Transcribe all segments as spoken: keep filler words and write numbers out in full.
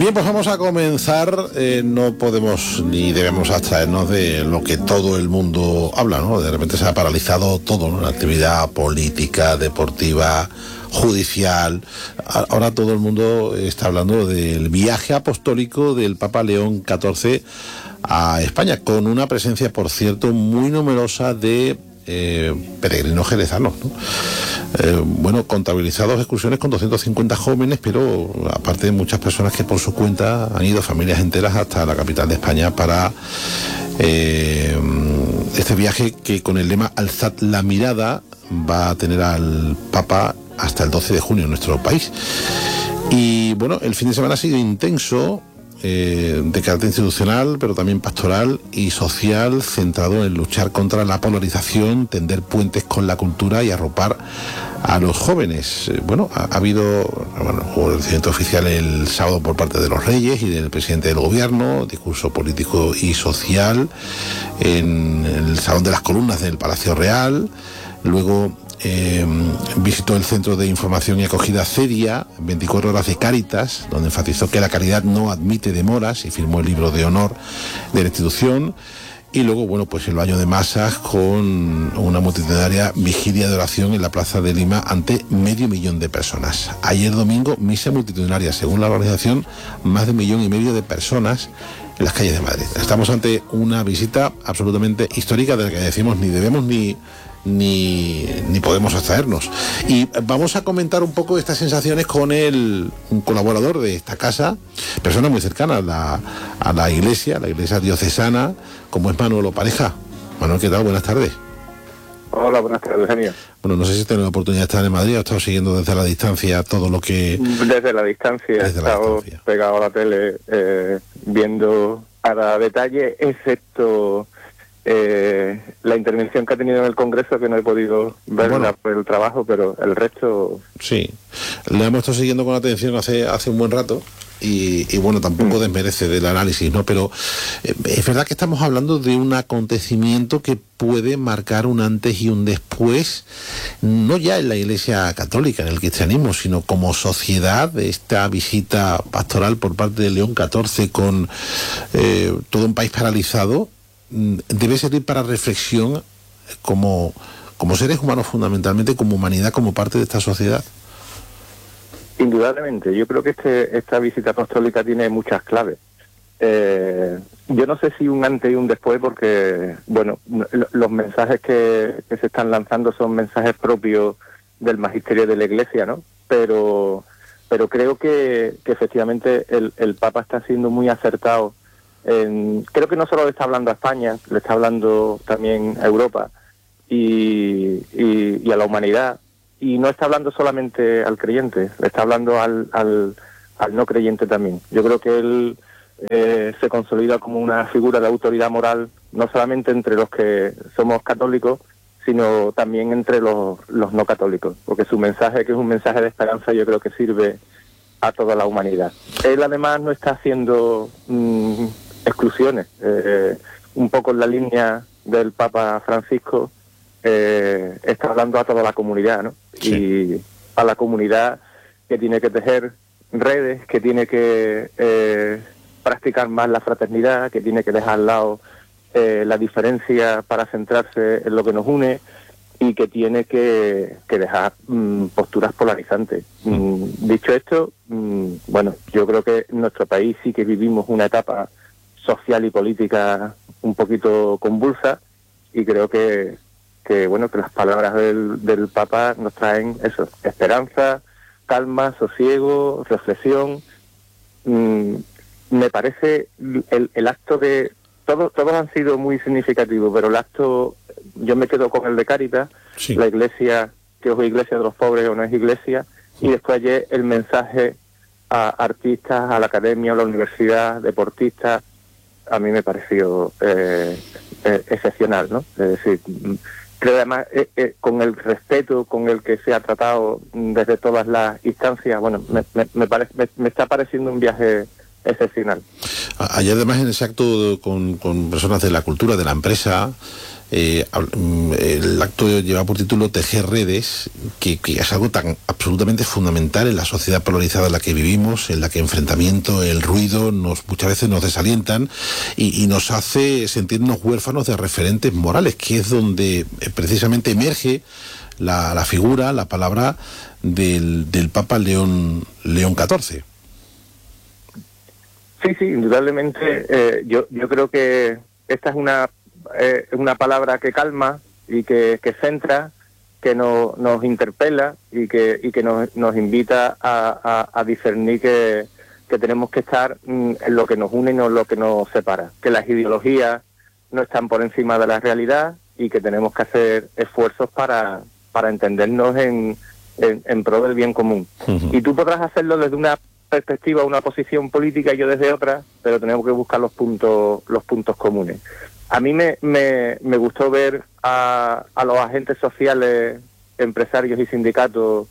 Bien, pues vamos a comenzar. Eh, no podemos ni debemos abstraernos de lo que todo el mundo habla, ¿no? De repente se ha paralizado todo, ¿no? La actividad política, deportiva, judicial. Ahora todo el mundo está hablando del viaje apostólico del Papa León catorce a España, con una presencia, por cierto, muy numerosa de eh, peregrinos jerezanos, ¿no? Eh, bueno, contabilizados excursiones con doscientos cincuenta jóvenes, pero aparte de muchas personas que por su cuenta han ido, familias enteras, hasta la capital de España para eh, este viaje que, con el lema Alzad la mirada, va a tener al Papa hasta el doce de junio en nuestro país. Y bueno, el fin de semana ha sido intenso, eh, de carácter institucional, pero también pastoral y social, centrado en luchar contra la polarización, tender puentes con la cultura y arropar a los jóvenes. Eh, bueno, ha, ha habido bueno, hubo el recibimiento oficial el sábado por parte de los Reyes y del presidente del gobierno, discurso político y social en el Salón de las Columnas del Palacio Real. Luego Eh, visitó el Centro de Información y Acogida CEDIA, veinticuatro horas de Cáritas, donde enfatizó que la caridad no admite demoras y firmó el libro de honor de la institución. Y luego, bueno, pues el baño de masas con una multitudinaria vigilia de oración en la Plaza de Lima ante medio millón de personas. Ayer domingo, misa multitudinaria, según la organización, más de un millón y medio de personas en las calles de Madrid. Estamos ante una visita absolutamente histórica de la que decimos ni debemos ni... Ni, ni podemos abstraernos. Y vamos a comentar un poco estas sensaciones con el un colaborador de esta casa, persona muy cercana a la, a la iglesia, la iglesia diocesana, como es Manuel Opareja. Manuel, ¿qué tal? Buenas tardes. Hola, buenas tardes, genio. Bueno, no sé si has tenido la oportunidad de estar en Madrid, o has estado siguiendo desde la distancia todo lo que... Desde la distancia, he estado pegado a la tele, eh, viendo cada detalle, excepto... Eh, la intervención que ha tenido en el Congreso, que no he podido verla bueno, por el trabajo, pero el resto... Sí, la hemos estado siguiendo con atención hace hace un buen rato y, y bueno, tampoco desmerece del análisis, ¿no? Pero eh, es verdad que estamos hablando de un acontecimiento que puede marcar un antes y un después, no ya en la Iglesia Católica, en el cristianismo, sino como sociedad. Esta visita pastoral por parte de León catorce con eh, todo un país paralizado debe servir para reflexión como, como seres humanos, fundamentalmente como humanidad, como parte de esta sociedad. Indudablemente, yo creo que este, esta visita apostólica tiene muchas claves. Eh, yo no sé si un antes y un después, porque bueno, los mensajes que, que se están lanzando son mensajes propios del magisterio de la Iglesia, ¿no? Pero, pero creo que, que efectivamente el, el Papa está siendo muy acertado. En, creo que no solo le está hablando a España, le está hablando también a Europa y, y, y a la humanidad, y no está hablando solamente al creyente, le está hablando al, al, al no creyente también. Yo creo que él eh, se consolida como una figura de autoridad moral, no solamente entre los que somos católicos, sino también entre los, los no católicos, porque su mensaje, que es un mensaje de esperanza, yo creo que sirve a toda la humanidad. Él además no está haciendo... Mmm, exclusiones, eh, un poco en la línea del Papa Francisco, eh, está hablando a toda la comunidad, ¿no? Sí. Y a la comunidad que tiene que tejer redes, que tiene que eh, practicar más la fraternidad, que tiene que dejar al lado eh, la diferencia para centrarse en lo que nos une y que tiene que, que dejar mmm, posturas polarizantes. Mm, dicho esto, mmm, bueno, yo creo que en nuestro país sí que vivimos una etapa social y política un poquito convulsa, y creo que, que bueno, que las palabras del, del Papa nos traen eso, esperanza, calma, sosiego, reflexión. Mm, me parece el, el acto de... Todos, todos han sido muy significativos, pero el acto, yo me quedo con el de Cáritas, sí. La iglesia, que es iglesia de los pobres o no es iglesia, sí. Y después ayer el mensaje a artistas, a la academia, a la universidad, deportistas. A mí me pareció eh, eh, excepcional, ¿no? Es decir, creo además eh, eh, con el respeto con el que se ha tratado desde todas las instancias, bueno, me, me, me, parece, me, me está pareciendo un viaje excepcional. Ayer además en ese acto con, con personas de la cultura, de la empresa, Eh, el acto lleva por título Tejer redes, que, que es algo tan absolutamente fundamental en la sociedad polarizada en la que vivimos, en la que enfrentamiento, el ruido, nos muchas veces nos desalientan y, y nos hace sentirnos huérfanos de referentes morales, que es donde precisamente emerge la, la figura, la palabra del, del Papa León, León catorce. Sí, sí, indudablemente. Eh, yo, yo creo que esta es una, eh, una palabra que calma y que, que centra, que no, nos interpela y que, y que nos, nos invita a, a, a discernir que, que tenemos que estar mm, en lo que nos une y no en lo que nos separa. Que las ideologías no están por encima de la realidad y que tenemos que hacer esfuerzos para, para entendernos en, en, en pro del bien común. Uh-huh. Y tú podrás hacerlo desde una perspectiva, una posición política y yo desde otra, pero tenemos que buscar los puntos los puntos comunes. A mí me, me, me gustó ver a, a los agentes sociales, empresarios y sindicatos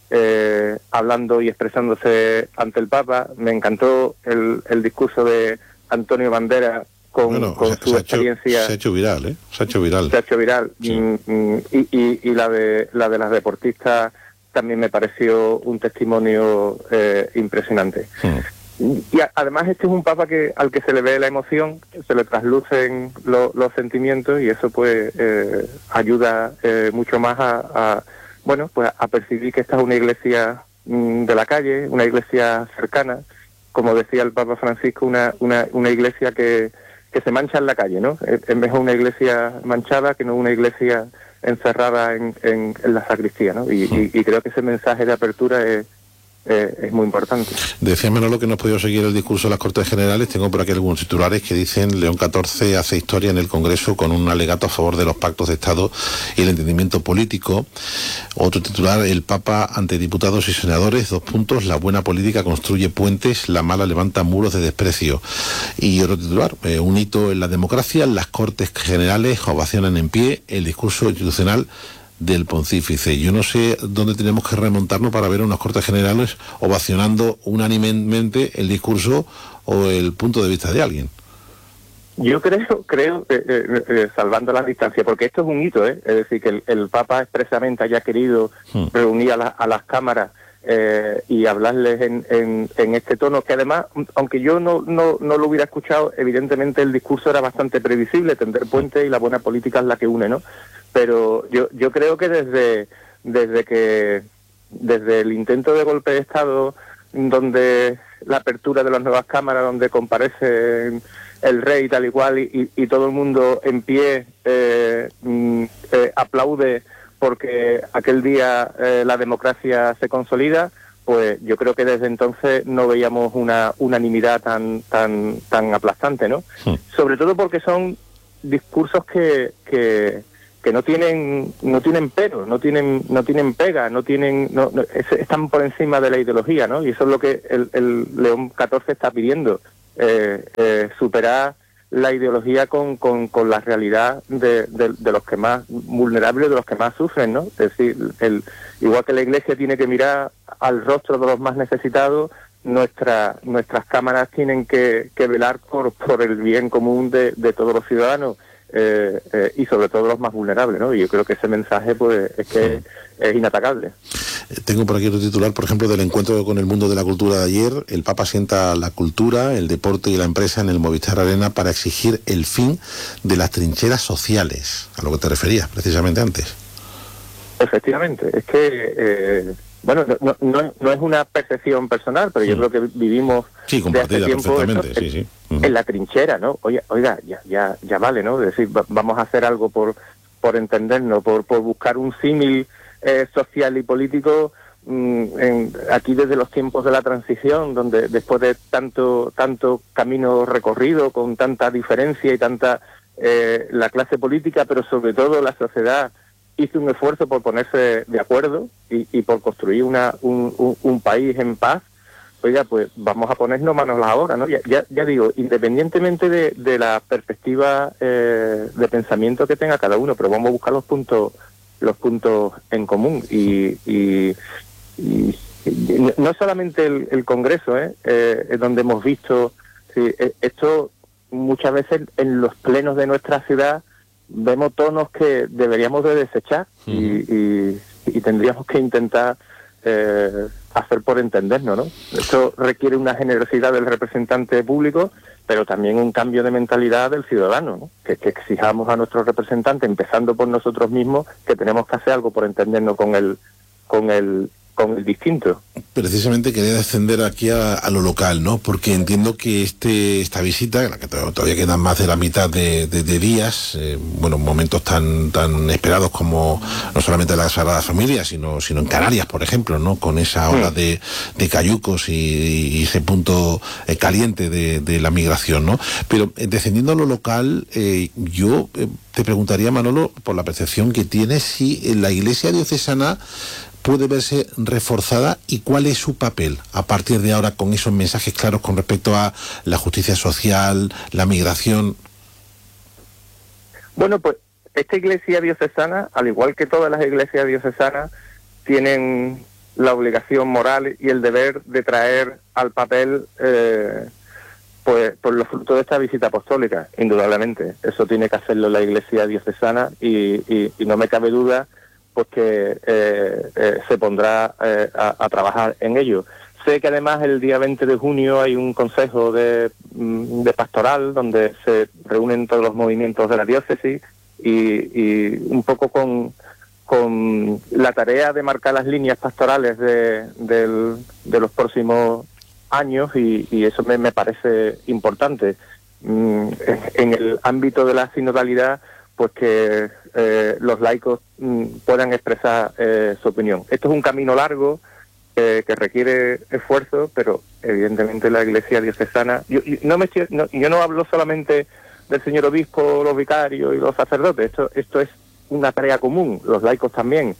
eh, hablando y expresándose ante el Papa. Me encantó el, el discurso de Antonio Banderas con, bueno, con se, su se experiencia. Ha hecho, se ha hecho viral, ¿eh? Se ha hecho viral. Se ha hecho viral. Sí. Y, y, y la de la de las deportistas también me pareció un testimonio eh, impresionante. Hmm. Y a, además este es un Papa que al que se le ve la emoción, se le traslucen lo, los sentimientos y eso pues eh, ayuda eh, mucho más a, a bueno pues a percibir que esta es una iglesia mm, de la calle, una iglesia cercana, como decía el Papa Francisco, una una, una iglesia que, que se mancha en la calle, ¿no? En vez de una iglesia manchada, que no una iglesia encerrada en, en, en la sacristía, ¿no? Y, y, y creo que ese mensaje de apertura es, eh, es muy importante. Decía Manolo que no has podido seguir el discurso de las Cortes Generales. Tengo por aquí algunos titulares que dicen: León catorce hace historia en el Congreso con un alegato a favor de los pactos de Estado y el entendimiento político. Otro titular: el Papa ante diputados y senadores, dos puntos, la buena política construye puentes, la mala levanta muros de desprecio. Y otro titular: eh, un hito en la democracia, las Cortes Generales ovacionan en pie el discurso institucional del pontífice. Yo no sé dónde tenemos que remontarnos para ver a unas Cortes Generales ovacionando unánimemente el discurso o el punto de vista de alguien. Yo creo, creo eh, eh, eh, salvando la distancia, porque esto es un hito, ¿eh? Es decir, que el, el Papa expresamente haya querido hmm. reunir a, la, a las cámaras eh, y hablarles en, en, en este tono, que además, aunque yo no, no, no lo hubiera escuchado, evidentemente el discurso era bastante previsible, tender puentes y la buena política es la que une, ¿no? Pero yo yo creo que desde desde que desde el intento de golpe de Estado, donde la apertura de las nuevas cámaras, donde comparece el rey tal y cual y, y todo el mundo en pie eh, eh, aplaude porque aquel día eh, la democracia se consolida, pues yo creo que desde entonces no veíamos una unanimidad tan tan tan aplastante, ¿no? Sí. Sobre todo porque son discursos que que que no tienen no tienen pero, no tienen no tienen pega, no tienen no, no es, están por encima de la ideología, ¿no? Y eso es lo que el, el León catorce está pidiendo, eh, eh, superar la ideología con, con, con la realidad de, de, de los que más vulnerables, de los que más sufren, ¿no? Es decir, el, igual que la Iglesia tiene que mirar al rostro de los más necesitados, nuestra, nuestras cámaras tienen que, que velar por, por el bien común de, de todos los ciudadanos. Eh, eh, y sobre todo los más vulnerables, ¿no? Y yo creo que ese mensaje pues es que sí. es inatacable. Tengo por aquí otro titular, por ejemplo, del encuentro con el mundo de la cultura de ayer. El Papa sienta la cultura, el deporte y la empresa en el Movistar Arena para exigir el fin de las trincheras sociales, a lo que te referías precisamente antes. Efectivamente, es que eh, bueno, no, no, no es una percepción personal, pero yo mm. creo que vivimos sí, compartida de hace tiempo perfectamente, esto, sí, sí. Uh-huh. en la trinchera, ¿no? Oiga, oiga ya, ya, ya vale, ¿no? Es decir, va, vamos a hacer algo por, por entendernos, por, por buscar un símil eh, social y político mmm, en, aquí desde los tiempos de la transición, donde después de tanto, tanto camino recorrido, con tanta diferencia y tanta eh, la clase política, pero sobre todo la sociedad hizo un esfuerzo por ponerse de acuerdo y, y por construir una, un, un, un país en paz. Oiga, pues vamos a ponernos manos a la obra, ¿no? Ya, ya, ya digo, independientemente de, de la perspectiva eh, de pensamiento que tenga cada uno, pero vamos a buscar los puntos los puntos en común. Y, y, y, y no solamente el, el Congreso, ¿eh? Eh, es donde hemos visto, sí, esto muchas veces en los plenos de nuestra ciudad vemos tonos que deberíamos de desechar uh-huh. y, y, y tendríamos que intentar eh, hacer por entendernos, ¿no? Esto requiere una generosidad del representante público, pero también un cambio de mentalidad del ciudadano, ¿no? Que, que exijamos a nuestros representantes, empezando por nosotros mismos, que tenemos que hacer algo por entendernos con el, con el, con el distinto. Precisamente quería descender aquí a, a lo local, ¿no? Porque entiendo que este esta visita, en la que todavía quedan más de la mitad de, de, de días, eh, bueno, momentos tan tan esperados como no solamente la Sagrada Familia, sino sino en Canarias, por ejemplo, ¿no? Con esa ola de, de cayucos y, y ese punto eh, caliente de, de la migración, ¿no? Pero eh, descendiendo a lo local, eh, yo eh, te preguntaría, Manolo, por la percepción que tienes, si la Iglesia diocesana puede verse reforzada y cuál es su papel a partir de ahora con esos mensajes claros con respecto a la justicia social, la migración. Bueno, pues esta iglesia diocesana, al igual que todas las iglesias diocesanas, tienen la obligación moral y el deber de traer al papel eh, pues, pues los frutos de esta visita apostólica, indudablemente. Eso tiene que hacerlo la iglesia diocesana y, y, y no me cabe duda pues que eh, eh, se pondrá eh, a, a trabajar en ello. Sé que además el día veinte de junio hay un consejo de, de pastoral donde se reúnen todos los movimientos de la diócesis y, y un poco con, con la tarea de marcar las líneas pastorales de, del, de los próximos años y, y eso me, me parece importante. En el ámbito de la sinodalidad, pues que eh, los laicos mm, puedan expresar eh, su opinión. Esto es un camino largo eh, que requiere esfuerzo, pero evidentemente la Iglesia diocesana... Yo, yo, no me, no, yo no hablo solamente del señor obispo, los vicarios y los sacerdotes, esto, esto es una tarea común, los laicos también,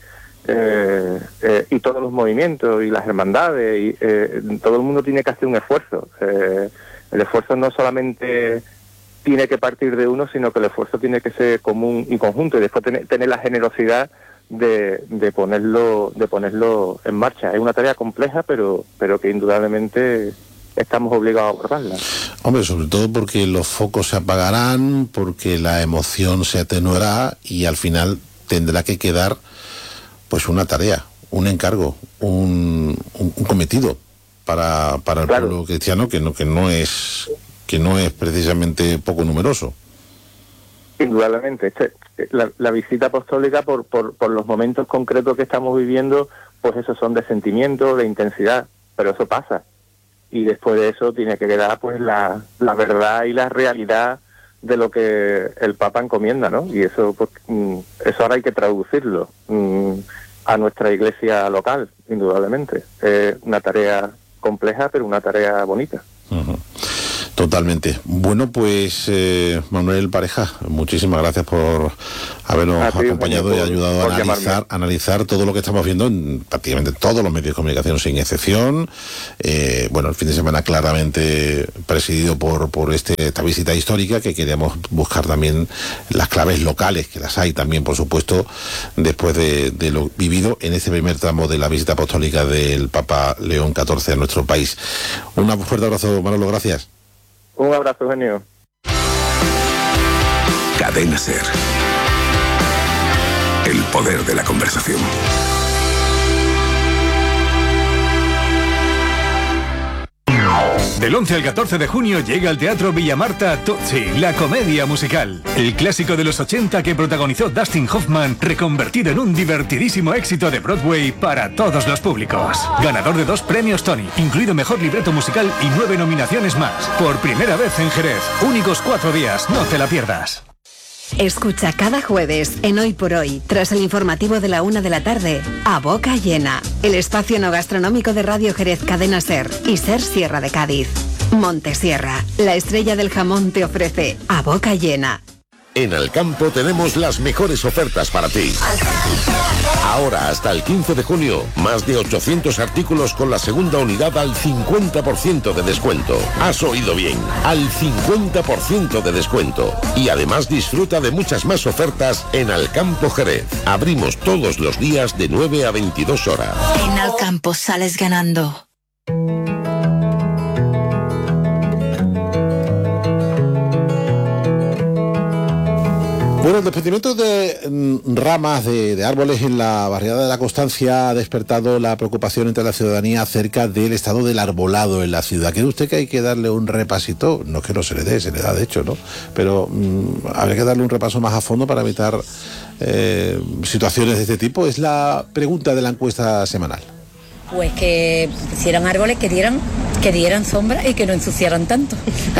eh, eh, y todos los movimientos y las hermandades, y, eh, todo el mundo tiene que hacer un esfuerzo. Eh, el esfuerzo no solamente tiene que partir de uno, sino que el esfuerzo tiene que ser común y conjunto, y después tener, tener la generosidad de, de ponerlo de ponerlo en marcha. Es una tarea compleja, pero pero que indudablemente estamos obligados a abordarla. Hombre, sobre todo porque los focos se apagarán, porque la emoción se atenuará y al final tendrá que quedar pues una tarea, un encargo, un, un, un cometido para, para el claro. pueblo cristiano que no que no es que no es precisamente poco numeroso. Indudablemente. Este, la, la visita apostólica, por, por, por los momentos concretos que estamos viviendo, pues esos son de sentimiento, de intensidad, pero eso pasa. Y después de eso tiene que quedar pues la, la verdad y la realidad de lo que el Papa encomienda, ¿no? Y eso, pues, eso ahora hay que traducirlo mmm, a nuestra iglesia local, indudablemente. Es eh, una tarea compleja, pero una tarea bonita. Uh-huh. Totalmente. Bueno, pues eh, Manuel Pareja, muchísimas gracias por habernos ti, acompañado por, y ayudado a analizar, analizar todo lo que estamos viendo en prácticamente todos los medios de comunicación sin excepción. Eh, bueno, el fin de semana claramente presidido por, por este, esta visita histórica, que queríamos buscar también las claves locales, que las hay también, por supuesto, después de, de lo vivido en este primer tramo de la visita apostólica del Papa León catorce a nuestro país. Un fuerte abrazo, Manolo, gracias. Un abrazo, genio. Cadena SER. El poder de la conversación. Del once al catorce de junio llega al Teatro Villamarta Tozzi, la comedia musical. El clásico de los ochenta que protagonizó Dustin Hoffman, reconvertido en un divertidísimo éxito de Broadway para todos los públicos. Ganador de dos premios Tony, incluido Mejor Libreto Musical y nueve nominaciones más. Por primera vez en Jerez. Únicos cuatro días, no te la pierdas. Escucha cada jueves en Hoy por Hoy, tras el informativo de la una de la tarde, A Boca Llena, el espacio no gastronómico de Radio Jerez Cadena SER y SER Sierra de Cádiz. Montesierra, la estrella del jamón, te ofrece A Boca Llena. En Alcampo tenemos las mejores ofertas para ti. Ahora, hasta el quince de junio, más de ochocientos artículos con la segunda unidad al cincuenta por ciento de descuento. Has oído bien, al cincuenta por ciento de descuento. Y además disfruta de muchas más ofertas en Alcampo Jerez. Abrimos todos los días de nueve a veintidós horas. En Alcampo sales ganando. Bueno, el desprendimiento de mm, ramas de, de árboles en la barriada de La Constancia ha despertado la preocupación entre la ciudadanía acerca del estado del arbolado en la ciudad. ¿Cree usted que hay que darle un repasito? No es que no se le dé, se le da de hecho, ¿no? Pero mm, habría que darle un repaso más a fondo para evitar eh, situaciones de este tipo. Es la pregunta de la encuesta semanal. Pues que pusieran árboles que dieran que dieran sombra y que no ensuciaran tanto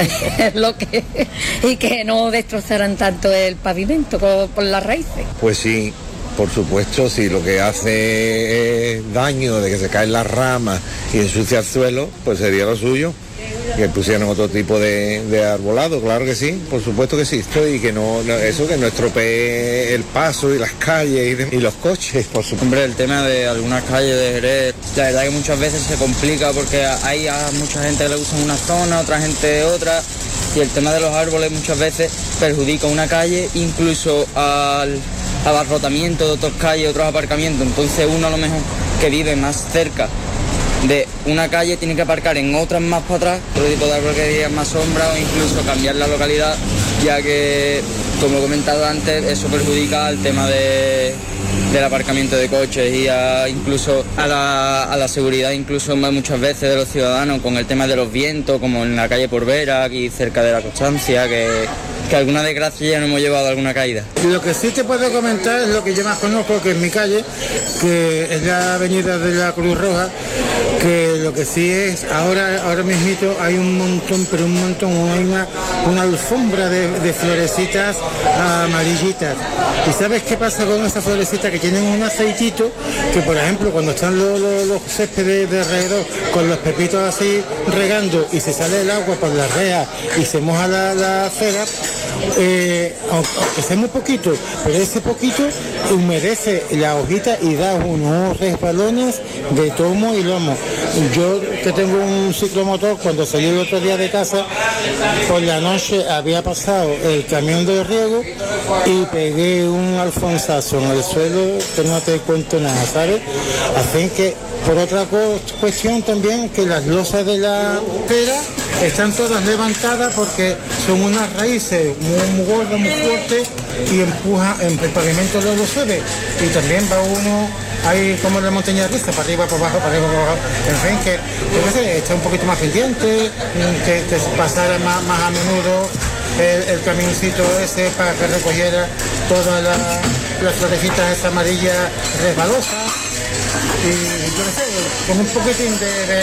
lo que y que no destrozaran tanto el pavimento por, por las raíces. Pues sí, por supuesto, si lo que hace es daño de que se caen las ramas y ensucia el suelo, pues sería lo suyo que pusieran otro tipo de, de arbolado, claro que sí, por supuesto que sí, y que no, no eso que no estropee el paso y las calles y, de, y los coches, por supuesto. Hombre, el tema de algunas calles de Jerez, la verdad que muchas veces se complica porque hay a mucha gente que le gusta una zona, otra gente otra, y el tema de los árboles muchas veces perjudica una calle, incluso al abarrotamiento de otras calles, otros aparcamientos. Entonces uno a lo mejor que vive más cerca de una calle tiene que aparcar en otras más para atrás, otro tipo de árbol que diera más sombra, o incluso cambiar la localidad, ya que, como he comentado antes, eso perjudica al tema de, del aparcamiento de coches y a, incluso a la, a la seguridad, incluso muchas veces de los ciudadanos, con el tema de los vientos, como en la calle Porvera, aquí cerca de La Constancia, que, que alguna desgracia ya nos hemos llevado a alguna caída. Lo que sí te puedo comentar es lo que yo más conozco, que es mi calle, que es la avenida de la Cruz Roja, que lo que sí es, ahora ahora mismito hay un montón, pero un montón, hay una, una alfombra de, de florecitas amarillitas. ¿Y sabes qué pasa con esas florecitas? Que tienen un aceitito, que por ejemplo cuando están los, los, los céspedes de alrededor con los pepitos así regando y se sale el agua por las rejas y se moja la, la acera, eh, aunque sea muy poquito, pero ese poquito humedece la hojita y da unos resbalones de tomo y lomo. Yo que tengo un ciclomotor, cuando salí el otro día de casa, por la noche había pasado el camión de riego y pegué un alfonsazo en el suelo que no te cuento nada, ¿sabes? Así que, por otra cuestión también, que las losas de la pera están todas levantadas porque son unas raíces muy, muy gordas, muy fuertes, y empuja, el pavimento lo sube, y también va uno ahí como en la montaña rusa, para arriba, para abajo, para arriba, para abajo, en fin, que yo qué sé, está un poquito más pendiente, que, que pasara más, más a menudo el, el camioncito ese para que recogiera todas la, las florecitas esas amarillas resbalosas, y yo qué sé, con un poquitín de, de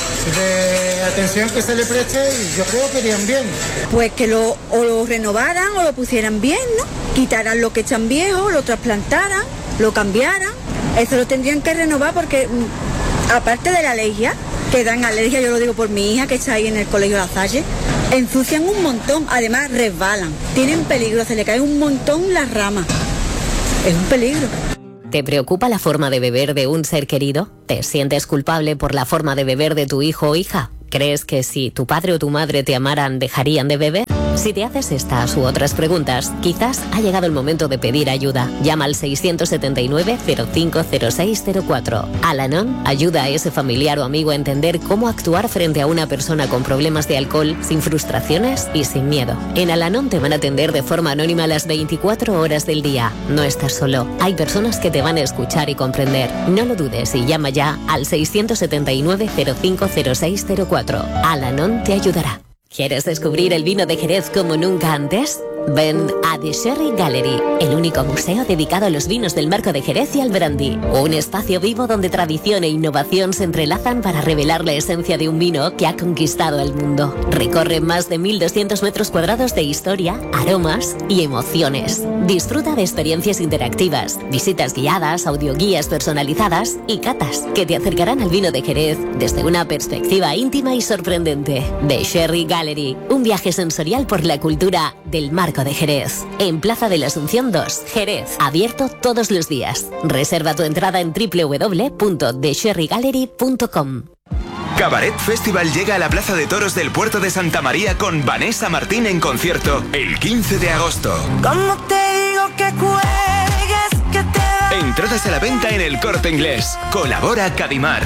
de atención que se le preste, y yo creo que irían bien. Pues que lo, o lo renovaran o lo pusieran bien, ¿no? Quitaran lo que están viejos, lo trasplantaran, lo cambiaran. Eso lo tendrían que renovar porque, aparte de la alergia, que dan alergia, yo lo digo por mi hija que está ahí en el colegio La Salle, ensucian un montón, además resbalan, tienen peligro, se le caen un montón las ramas. Es un peligro. ¿Te preocupa la forma de beber de un ser querido? ¿Te sientes culpable por la forma de beber de tu hijo o hija? ¿Crees que si tu padre o tu madre te amaran, dejarían de beber? Si te haces estas u otras preguntas, quizás ha llegado el momento de pedir ayuda. Llama al seiscientos setenta y nueve, cero cinco cero seis cero cuatro. Al-Anon ayuda a ese familiar o amigo a entender cómo actuar frente a una persona con problemas de alcohol, sin frustraciones y sin miedo. En Al-Anon te van a atender de forma anónima las veinticuatro horas del día. No estás solo. Hay personas que te van a escuchar y comprender. No lo dudes y llama ya al seiscientos setenta y nueve, cero cinco cero seis cero cuatro. Al-Anon te ayudará. ¿Quieres descubrir el vino de Jerez como nunca antes? Ven a The Sherry Gallery, el único museo dedicado a los vinos del Marco de Jerez y al brandy. Un espacio vivo donde tradición e innovación se entrelazan para revelar la esencia de un vino que ha conquistado el mundo. Recorre más de mil doscientos metros cuadrados de historia, aromas y emociones. Disfruta de experiencias interactivas, visitas guiadas, audioguías personalizadas y catas que te acercarán al vino de Jerez desde una perspectiva íntima y sorprendente. The Sherry Gallery, un viaje sensorial por la cultura del Marco de Jerez. En Plaza de la Asunción dos, Jerez. Abierto todos los días. Reserva tu entrada en doble u doble u doble u punto the sherry gallery punto com. Cabaret Festival llega a la Plaza de Toros del Puerto de Santa María con Vanessa Martín en concierto el quince de agosto. ¿Cómo te digo que cuelgues, que te da? Entradas a la venta en El Corte Inglés. Colabora Cadimar.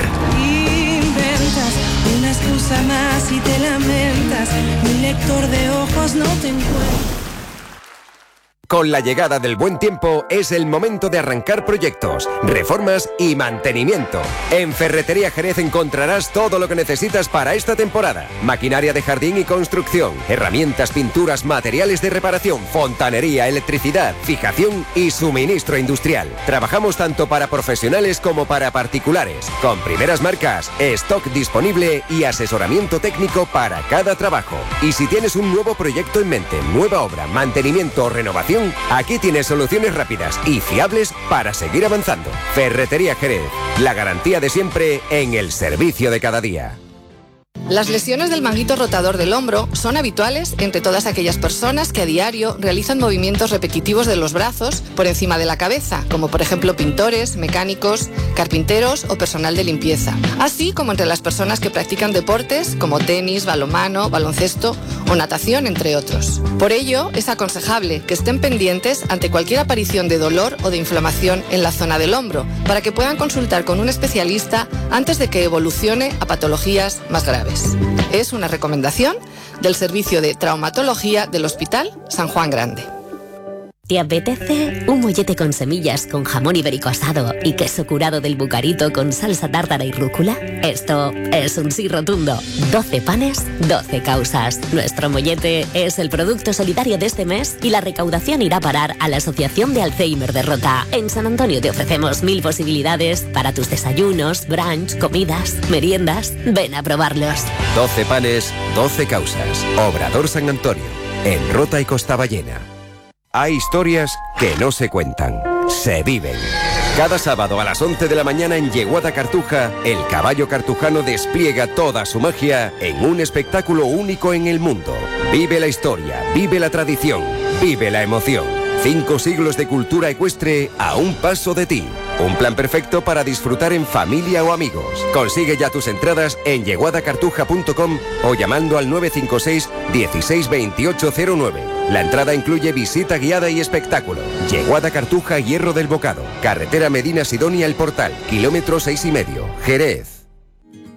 Inventas una excusa más y te lamentas. Mi lector de ojos no te encuentra. Con la llegada del buen tiempo es el momento de arrancar proyectos, reformas y mantenimiento. En Ferretería Jerez encontrarás todo lo que necesitas para esta temporada. Maquinaria de jardín y construcción, herramientas, pinturas, materiales de reparación, fontanería, electricidad, fijación y suministro industrial. Trabajamos tanto para profesionales como para particulares, con primeras marcas, stock disponible y asesoramiento técnico para cada trabajo. Y si tienes un nuevo proyecto en mente, nueva obra, mantenimiento o renovación, aquí tienes soluciones rápidas y fiables para seguir avanzando. Ferretería Jerez, la garantía de siempre en el servicio de cada día. Las lesiones del manguito rotador del hombro son habituales entre todas aquellas personas que a diario realizan movimientos repetitivos de los brazos por encima de la cabeza, como por ejemplo pintores, mecánicos, carpinteros o personal de limpieza, así como entre las personas que practican deportes como tenis, balonmano, baloncesto o natación, entre otros. Por ello, es aconsejable que estén pendientes ante cualquier aparición de dolor o de inflamación en la zona del hombro, para que puedan consultar con un especialista antes de que evolucione a patologías más graves. Es una recomendación del Servicio de Traumatología del Hospital San Juan Grande. ¿Te apetece un mollete con semillas, con jamón ibérico asado y queso curado del Bucarito con salsa tártara y rúcula? Esto es un sí rotundo. doce panes, doce causas. Nuestro mollete es el producto solidario de este mes y la recaudación irá a parar a la Asociación de Alzheimer de Rota. En San Antonio te ofrecemos mil posibilidades para tus desayunos, brunch, comidas, meriendas. Ven a probarlos. doce panes, doce causas. Obrador San Antonio, en Rota y Costaballena. Hay historias que no se cuentan, se viven. Cada sábado a las once de la mañana en Yeguada Cartuja, el caballo cartujano despliega toda su magia en un espectáculo único en el mundo. Vive la historia, vive la tradición, vive la emoción. Cinco siglos de cultura ecuestre a un paso de ti. Un plan perfecto para disfrutar en familia o amigos. Consigue ya tus entradas en yeguada cartuja punto com o llamando al nueve cinco seis, dieciséis, veintiocho cero nueve. La entrada incluye visita guiada y espectáculo. Yeguada Cartuja, Hierro del Bocado. Carretera Medina Sidonia El Portal, kilómetro seis y medio. Jerez.